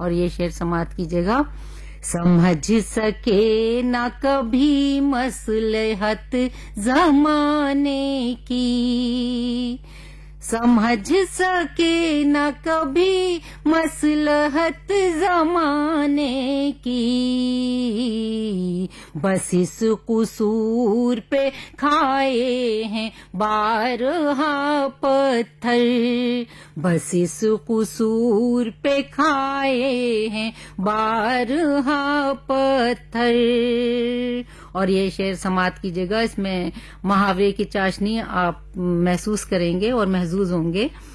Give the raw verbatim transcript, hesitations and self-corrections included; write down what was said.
और ये शेर समाप्त कीजिएगा। समझ सके ना कभी मसलहत ज़माने की, समझ सके न कभी मसलहत ज़माने की, बस इस कुसूर पे खाए हैं बारहा पत्थर, बस इस कुसूर पे खाए हैं बारहा पत्थर। और ये शेर समाप्त कीजिएगा। इसमें मुहावरे की चाशनी आप महसूस करेंगे और महजूज होंगे।